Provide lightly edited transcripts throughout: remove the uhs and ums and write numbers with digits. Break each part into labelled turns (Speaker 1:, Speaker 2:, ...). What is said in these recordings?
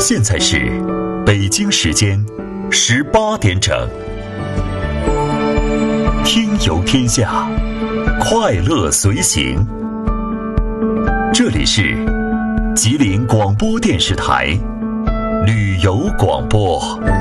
Speaker 1: 现在是北京时间18点整。听游天下，快乐随行。这里是吉林广播电视台旅游广播。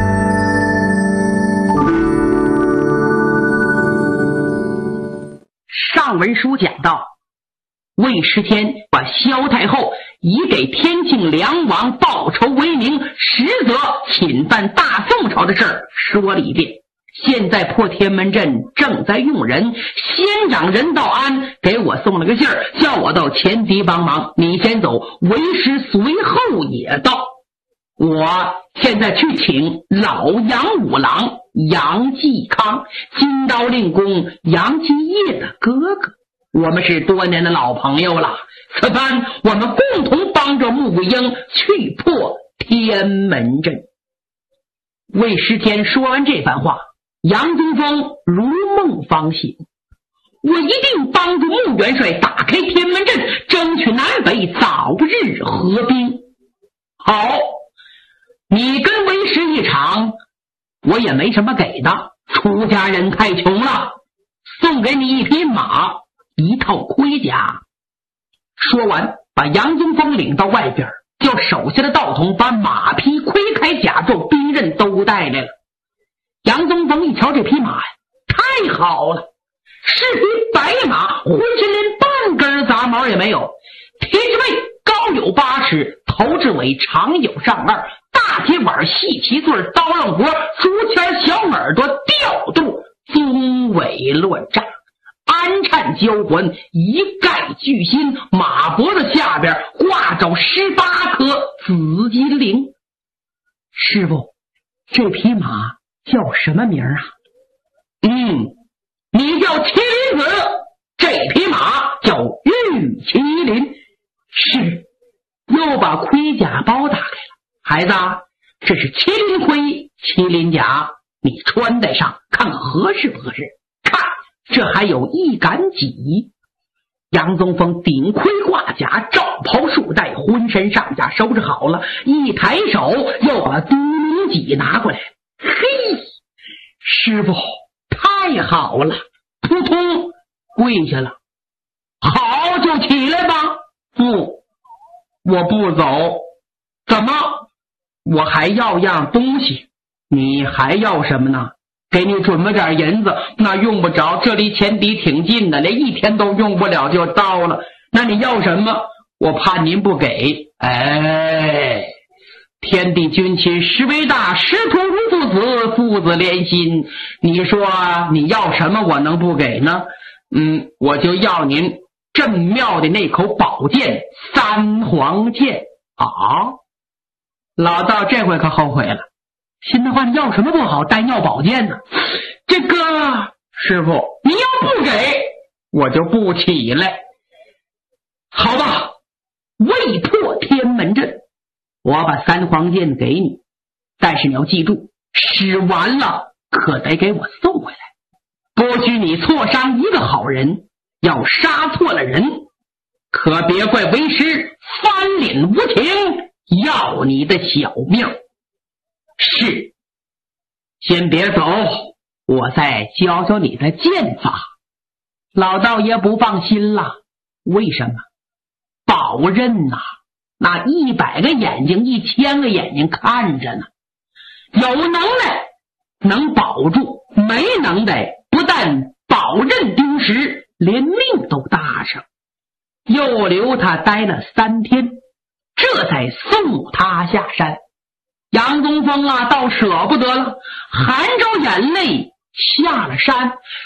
Speaker 2: 上文书讲到，魏时迁把萧太后以给天庆梁王报仇为名，实则侵犯大宋朝的事儿说了一遍。现在破天门阵正在用人，先长任道安给我送了个信儿，叫我到前敌帮忙，你先走，为师随后也到。我现在去请老杨五郎杨继康，金刀令公杨继业的哥哥，我们是多年的老朋友了，此番我们共同帮着穆桂英去破天门阵。魏时迁说完这番话，杨宗峰如梦方醒，我一定帮助穆元帅打开天门阵，争取南北早日合兵。好，你跟为师一场，我也没什么给的，出家人太穷了，送给你一匹马，一套盔甲。说完，把杨宗峰领到外边，叫手下的道童把马匹、盔铠甲胄、兵刃都带来了。杨宗峰一瞧这匹马呀，太好了，是匹白马，浑身连半根杂毛也没有，蹄子背高有8尺，头至尾长有上2，大铁碗、细旗穗、刀刃活、竹签、小耳朵、吊肚，鬃尾乱炸，鞍颤交环，一概巨心，马脖子下边挂着18颗紫金铃。师傅，这匹马叫什么名啊？你叫麒麟子，这匹马叫玉麒麟。是。又把盔甲包打开了，孩子，这是麒麟盔、麒麟甲，你穿戴上看看合适不合适？看，这还有一杆戟。杨宗峰顶盔挂甲，罩袍束带，浑身上下收拾好了，一抬手又把独龙戟拿过来。嘿，师傅，太好了，扑通跪下了。好，就起来吧。不，我不走。怎么？我还要样东西。你还要什么呢？给你准备点银子，那用不着，这离前敌挺近的，连1天都用不了就到了。那你要什么？我怕您不给。天地君亲实为大，师徒如父子，父子连心。你说你要什么我能不给呢？我就要您镇庙的那口宝剑三黄剑。老道这回可后悔了，心的话你要什么不好，单要宝剑呢？这个师傅，你要不给我就不起来。好吧，未破天门阵，我把三黄剑给你，但是你要记住，使完了可得给我送回来，不许你错伤一个好人，要杀错了人，可别怪为师翻脸无情，要你的小命。是，先别走，我再教教你的剑法。老道爷不放心了，为什么？保刃呐，那100个眼睛、1000个眼睛看着呢，有能耐能保住，没能耐不但保刃丢失，连命都搭上。又留他待了3天，这才送他下山。杨宗峰倒舍不得了，含着眼泪下了山，